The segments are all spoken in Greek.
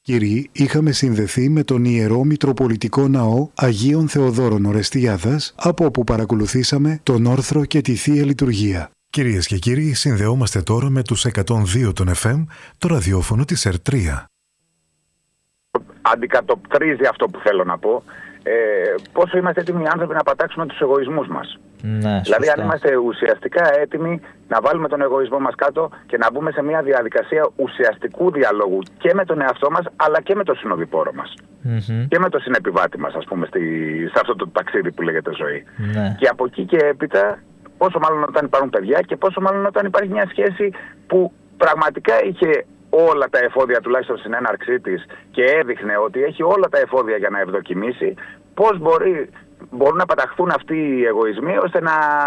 Κύριοι, είχαμε συνδεθεί με τον Ιερό Μητροπολιτικό Ναό Αγίων Θεοδόρων Ορεστιάδας, από όπου παρακολουθήσαμε τον όρθρο και τη Θεία Λειτουργία. Κυρίες και κύριοι, συνδεόμαστε τώρα με τους 102 των FM, το ραδιόφωνο της ΕΡΤ3. Αντικατοπτρίζει αυτό που θέλω να πω. Πόσο είμαστε έτοιμοι οι άνθρωποι να πατάξουμε τους εγωισμούς μας. Ναι, δηλαδή, αν είμαστε ουσιαστικά έτοιμοι να βάλουμε τον εγωισμό μας κάτω και να μπούμε σε μια διαδικασία ουσιαστικού διαλόγου και με τον εαυτό μας, αλλά και με το συνοδοιπόρο μας. Και με το συνεπιβάτη μας, ας πούμε, σε αυτό το ταξίδι που λέγεται ζωή. Ναι. Και από εκεί και έπειτα, πόσο μάλλον όταν υπάρχουν παιδιά και πόσο μάλλον όταν υπάρχει μια σχέση που πραγματικά είχε όλα τα εφόδια, τουλάχιστον στην έναρξή της, και έδειχνε ότι έχει όλα τα εφόδια για να ευδοκιμήσει, πώς μπορούν να παταχθούν αυτοί οι εγωισμοί ώστε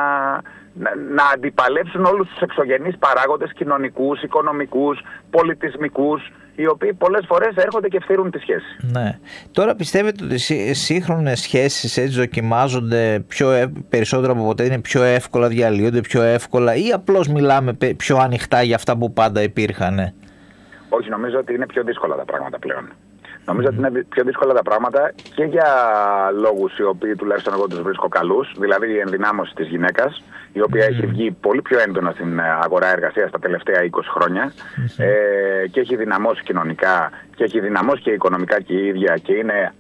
να αντιπαλέψουν όλους τους εξωγενείς παράγοντες κοινωνικούς, οικονομικούς, πολιτισμικούς, οι οποίοι πολλές φορές έρχονται και φθείρουν τη σχέση. Ναι. Τώρα πιστεύετε ότι σύγχρονες σχέσεις έτσι δοκιμάζονται περισσότερο από ποτέ, είναι πιο εύκολα, διαλύονται πιο εύκολα, ή απλώς μιλάμε πιο ανοιχτά για αυτά που πάντα υπήρχαν? Όχι, νομίζω ότι είναι πιο δύσκολα τα πράγματα πλέον. Νομίζω ότι είναι πιο δύσκολα τα πράγματα και για λόγους οι οποίοι τουλάχιστον εγώ τους βρίσκω καλούς, δηλαδή η ενδυνάμωση της γυναίκας, η οποία έχει βγει πολύ πιο έντονα στην αγορά εργασίας τα τελευταία 20 χρόνια και έχει δυναμώσει κοινωνικά και έχει δυναμώσει και οικονομικά και η ίδια, και είναι...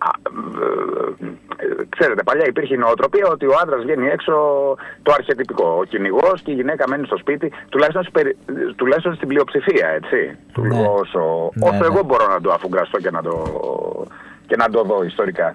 Ξέρετε, παλιά υπήρχε η νοοτροπία ότι ο άντρας βγαίνει έξω, το αρχετυπικό, ο κυνηγός, και η γυναίκα μένει στο σπίτι, τουλάχιστον στην πλειοψηφία, έτσι. Όσο εγώ μπορώ να το αφουγκραστώ και να το δω ιστορικά.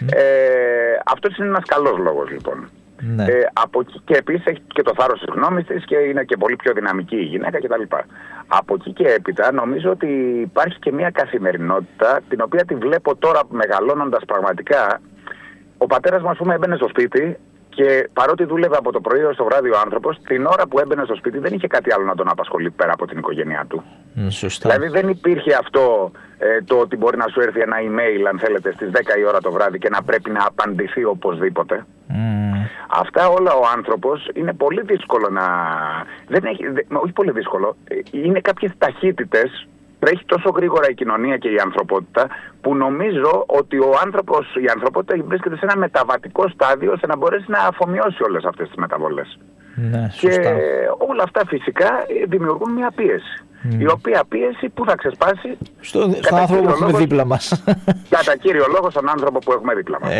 Αυτός είναι ένας καλός λόγος, λοιπόν. Ναι. Και επίσης έχει και το θάρρος της γνώμης της και είναι και πολύ πιο δυναμική η γυναίκα κτλ. Από εκεί και έπειτα νομίζω ότι υπάρχει και μια καθημερινότητα, την οποία τη βλέπω τώρα μεγαλώνοντας πραγματικά. Ο πατέρας μου, ας πούμε, έμπαινε στο σπίτι και παρότι δούλευε από το πρωί ως το βράδυ ο άνθρωπος, την ώρα που έμπαινε στο σπίτι δεν είχε κάτι άλλο να τον απασχολεί πέρα από την οικογένειά του. Σωστά. Δηλαδή δεν υπήρχε αυτό το ότι μπορεί να σου έρθει ένα email, αν θέλετε, στις 10 η ώρα το βράδυ και να πρέπει να απαντηθεί οπωσδήποτε. Αυτά όλα ο άνθρωπος είναι πολύ δύσκολο να... όχι πολύ δύσκολο, είναι κάποιες ταχύτητες. Τρέχει τόσο γρήγορα η κοινωνία και η ανθρωπότητα, που νομίζω ότι η ανθρωπότητα βρίσκεται σε ένα μεταβατικό στάδιο ώστε να μπορέσει να αφομοιώσει όλες αυτές τις μεταβολές. Ναι, και όλα αυτά φυσικά δημιουργούν μια πίεση. Η οποία πίεση που θα ξεσπάσει στον άνθρωπο που έχουμε δίπλα μας. Κατά κύριο λόγο στον άνθρωπο που έχουμε δίπλα μας.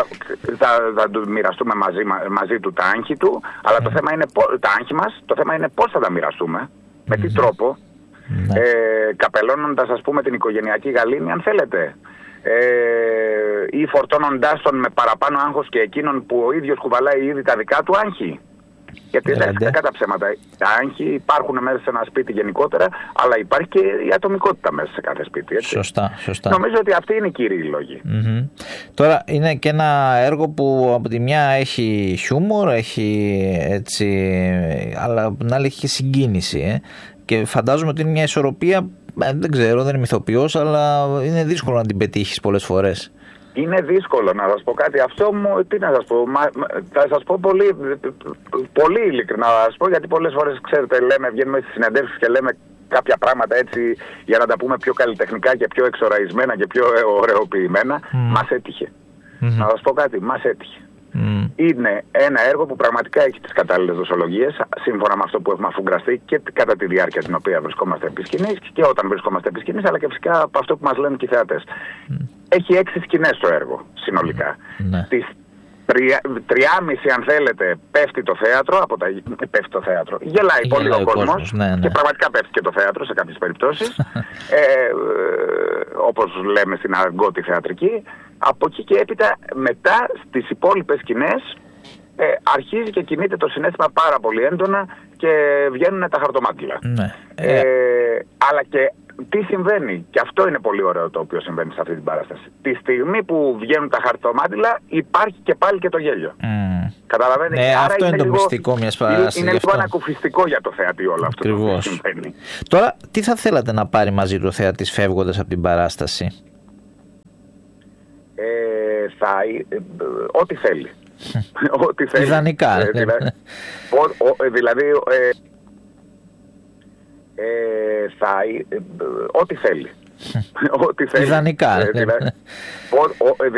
Θα του μοιραστούμε μαζί του τα άγχη του, αλλά το θέμα είναι τα άγχη μας, το θέμα είναι πώς θα τα μοιραστούμε, με τι τρόπο. Καπελώνοντας, ας πούμε, την οικογενειακή γαλήνη, αν θέλετε, ή φορτώνοντάς τον με παραπάνω άγχος και εκείνον που ο ίδιος κουβαλάει ήδη τα δικά του άγχη. Γιατί εντάξει, κατά ψέματα, τα άγχη υπάρχουν μέσα σε ένα σπίτι γενικότερα, αλλά υπάρχει και η ατομικότητα μέσα σε κάθε σπίτι, έτσι. Σωστά. Νομίζω ότι αυτοί είναι οι κύριοι λόγοι. Τώρα είναι και ένα έργο που από τη μια έχει χιούμορ, έχει έτσι, αλλά από την άλλη έχει και συγκίνηση, και φαντάζομαι ότι είναι μια ισορροπία, δεν ξέρω, δεν είμαι ηθοποιός, αλλά είναι δύσκολο να την πετύχεις πολλές φορές. Είναι δύσκολο, να σας πω κάτι. Αυτό μου, τι να σας πω, θα σας πω πολύ ειλικρινά, να σας πω, γιατί πολλές φορές, ξέρετε, βγαίνουμε στις συνεντεύξεις και λέμε κάποια πράγματα έτσι για να τα πούμε πιο καλλιτεχνικά και πιο εξοραϊσμένα και πιο ωραιοποιημένα. Μας έτυχε. Να σας πω κάτι, μας έτυχε. Είναι ένα έργο που πραγματικά έχει τις κατάλληλες δοσολογίες, σύμφωνα με αυτό που έχουμε αφουγκραστεί και κατά τη διάρκεια την οποία βρισκόμαστε επί σκηνής και όταν βρισκόμαστε επί σκηνής, αλλά και φυσικά από αυτό που μας λένε και οι θεατές. Έχει 6 σκηνές το έργο συνολικά. Τις 3,5 αν θέλετε πέφτει το θέατρο, πέφτει το θέατρο. Γελάει πολύ ο κόσμος και πραγματικά πέφτει και το θέατρο σε κάποιες περιπτώσεις, όπως λέμε στην αργότη θεατρική. Από εκεί και έπειτα, μετά στις υπόλοιπες σκηνές, αρχίζει και κινείται το συναίσθημα πάρα πολύ έντονα και βγαίνουν τα χαρτομάτιλα. Αλλά και τι συμβαίνει, και αυτό είναι πολύ ωραίο το οποίο συμβαίνει σε αυτή την παράσταση. Τη στιγμή που βγαίνουν τα χαρτομάτιλα υπάρχει και πάλι και το γέλιο. Καταλαβαίνετε. Άρα αυτό είναι το μυστικό μιας παράστασης. Είναι λίγο ανακουφιστικό για το θεατή όλο αυτό που συμβαίνει. Τώρα, τι θα θέλατε να πάρει μαζί του ο θεατής φεύγοντας από την παράσταση? Ό,τι θέλει. Ό,τι θέλει. Ιδανικά. Δηλαδή, ό,τι θέλει. Ό,τι θέλει. Ιδανικά.